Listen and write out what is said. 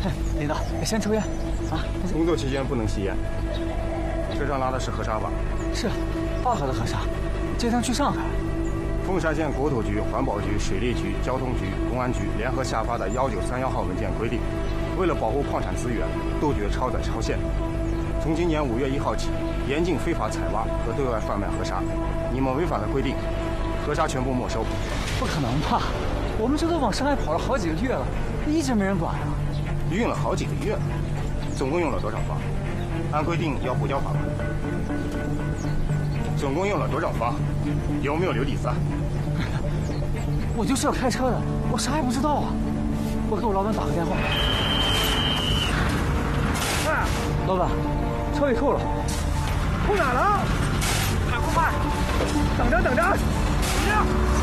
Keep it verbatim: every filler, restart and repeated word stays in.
领导，先抽烟，啊！ 工作期间不能吸烟。车上拉的是河沙吧？ 是，二河的河沙。这趟去上海。 凤山县国土局、环保局、水利局、交通局、公安局联合下发的幺九三幺号文件规定，为了保护矿产资源，杜绝超载超限，从今年五月一号起，严禁非法采挖和对外贩卖河沙。你们违反了规定，河沙全部没收。 不可能吧？我们这都往上海跑了好几个月了，一直没人管啊。 运了好几个月了，总共用了多少方？按规定要补交罚款。总共用了多少方？有没有留底子？ 我就是要开车的，我啥也不知道啊。我给我老板打个电话。哎，老板，车给扣了。 扣哪了？快快快！等着等着，等着！